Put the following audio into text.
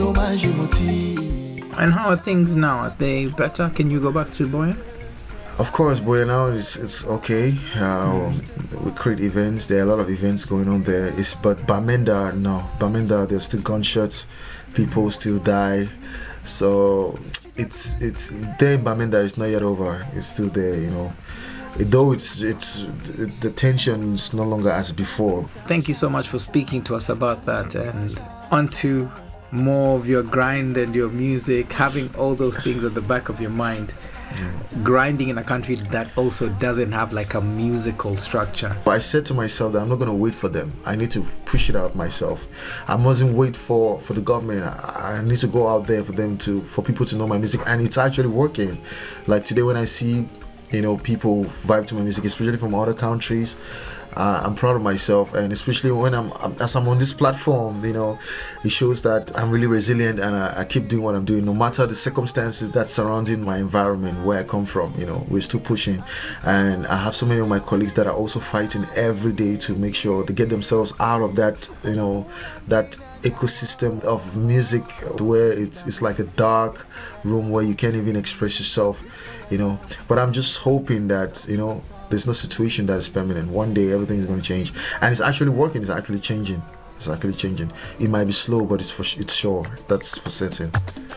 And how are things now? Are they better? Can you go back to Boya? Of course, Boya now it's okay. We create events. There are a lot of events going on there. But Bamenda, no. Bamenda, there's still gunshots. People still die. So it's there in Bamenda. It's not yet over. It's still there, you know. Though it's the tension is no longer as before. Thank you so much for speaking to us about that, and on to more of your grind and your music, having all those things at the back of your mind. Grinding in a country that also doesn't have like a musical structure. I said to myself that I'm not going to wait for them. I need to push it out myself. I mustn't wait for the government. I need to go out there for people to know my music, and it's actually working. Like today when I see people vibe to my music, especially from other countries, I'm proud of myself, and especially when I'm on this platform, it shows that I'm really resilient, and I keep doing what I'm doing, no matter the circumstances that surrounding my environment, where I come from. We're still pushing, and I have so many of my colleagues that are also fighting every day to make sure they get themselves out of that, that ecosystem of music where it's like a dark room where you can't even express yourself, but I'm just hoping that there's no situation that is permanent. One day everything is going to change, and it's actually working. It's actually changing. It might be slow, but it's sure. That's for certain.